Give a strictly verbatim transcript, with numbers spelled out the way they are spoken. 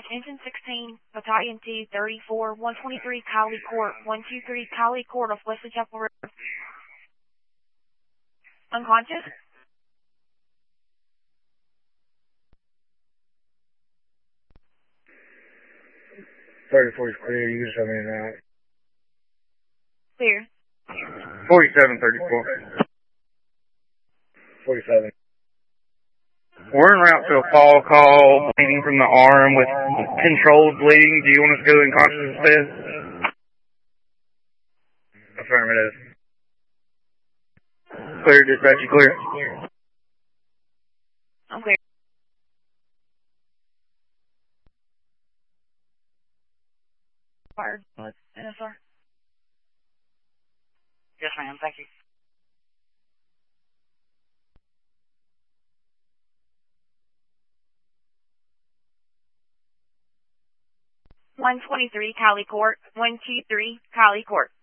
Attention sixteen, Battalion T thirty-four, one twenty-three Cali Court, one two three Cali Court of Wesley Chapel Road. Unconscious? thirty-four is clear. You can show me now. Clear. forty-seven thirty-four. forty-seven. We're en route to a fall call, bleeding from the arm with controlled bleeding. Do you want us to go in conscious instead? Affirmative. Clear, dispatch, you clear? I'm clear. Fired. What? N S R. Yes, ma'am. Thank you. one twenty-three Cali Court, one two three Cali Court.